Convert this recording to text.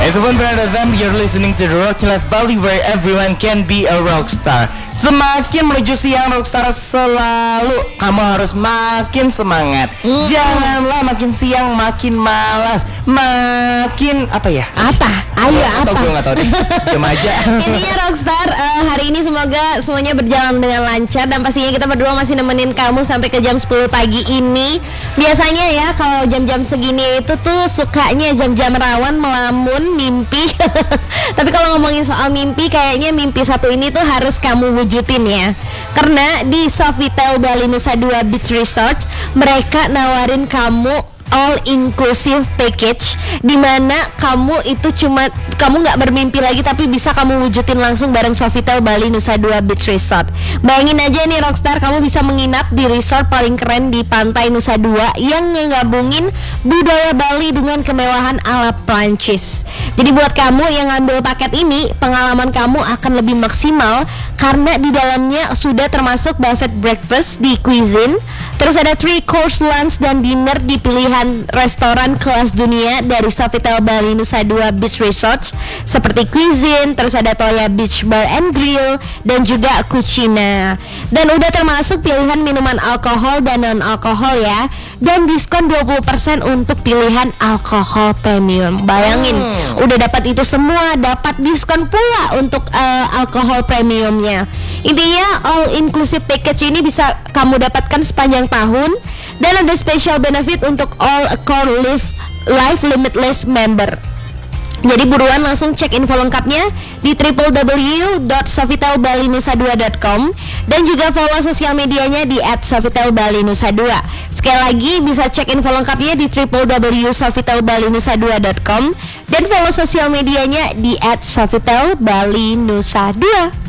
It's 1 FM, you're listening to the Rock Life Bali where everyone can be a rockstar. Semakin menuju siang rockstar selalu kamu harus makin semangat. Janganlah makin siang makin malas, makin apa ya? Apa? Ayo apa? Gue nggak tahu deh. Diam aja. Intinya rockstar, hari ini semoga semuanya berjalan dengan lancar dan pastinya kita berdua masih nemenin kamu sampai ke jam 10 pagi ini. Biasanya ya kalau jam-jam segini itu tuh sukanya jam-jam rawan, melamun, mimpi. Tapi kalau ngomongin soal mimpi, kayaknya mimpi satu ini tuh harus kamu wujudin ya. Karena di Sofitel Bali Nusa Dua Beach Resort mereka nawarin kamu all inclusive package, dimana kamu itu kamu nggak bermimpi lagi tapi bisa kamu wujudin langsung bareng Sofitel Bali Nusa Dua Beach Resort. Bayangin aja nih rockstar, kamu bisa menginap di resort paling keren di pantai Nusa Dua yang ngegabungin budaya Bali dengan kemewahan ala Prancis. Jadi buat kamu yang ngambil paket ini, pengalaman kamu akan lebih maksimal karena di dalamnya sudah termasuk buffet breakfast di cuisine, terus ada 3 course lunch dan dinner di pilihan restoran kelas dunia dari Sofitel Bali Nusa Dua Beach Resort seperti cuisine, terus ada Toya Beach Bar and Grill dan juga Cucina. Dan udah termasuk pilihan minuman alkohol dan non alkohol ya, dan diskon 20% untuk pilihan alkohol premium. Bayangin, udah dapat itu semua, dapat diskon pula untuk alkohol premiumnya. Intinya all inclusive package ini bisa kamu dapatkan sepanjang tahun dan ada special benefit untuk all Accor Life Limitless member. Jadi buruan langsung cek info lengkapnya di www.sofitelbalinusa2.com dan juga follow sosial medianya di @sofitelbalinusa2. Sekali lagi bisa cek info lengkapnya di www.sofitelbalinusa2.com dan follow sosial medianya di @sofitelbalinusa2.